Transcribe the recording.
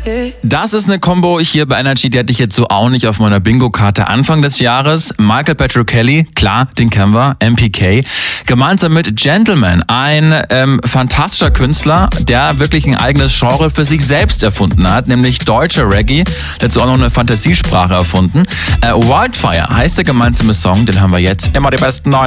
Das ist eine Kombo hier bei Energy, die hatte ich jetzt so auch nicht auf meiner Bingo-Karte Anfang des Jahres. Michael Patrick Kelly, klar, den kennen wir, MPK. Gemeinsam mit Gentleman, ein fantastischer Künstler, der wirklich ein eigenes Genre für sich selbst erfunden hat, nämlich deutscher Reggae. Dazu auch noch eine Fantasiesprache erfunden. Wildfire heißt der gemeinsame Song, den hören wir jetzt. Immer die besten neuen